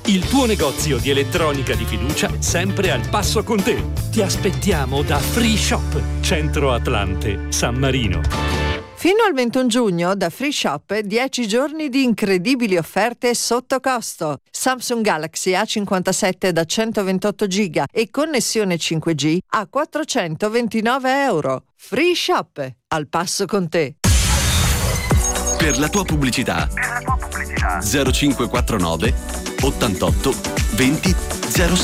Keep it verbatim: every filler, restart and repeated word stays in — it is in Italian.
il tuo negozio di elettronica di fiducia sempre al passo con te. Ti aspettiamo da Free Shop, Centro Atlante, San Marino. Fino al ventuno giugno da Free Shop dieci giorni di incredibili offerte sotto costo. Samsung Galaxy A cinquantasette da centoventotto giga e connessione cinque G a quattrocentoventinove euro. Free Shop, al passo con te. Per la tua pubblicità, zero cinque quattro nove ottantotto venti zero